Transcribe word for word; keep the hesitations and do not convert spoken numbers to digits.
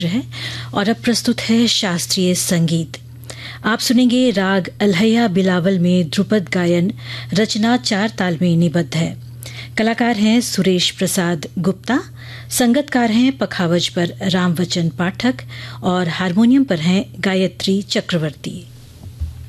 है और अब प्रस्तुत है शास्त्रीय संगीत। आप सुनेंगे राग अलहैया बिलावल में ध्रुपद गायन, रचना चार ताल में निबद्ध है। कलाकार हैं सुरेश प्रसाद गुप्ता, संगतकार हैं पखावज पर रामवचन पाठक और हारमोनियम पर हैं गायत्री चक्रवर्ती।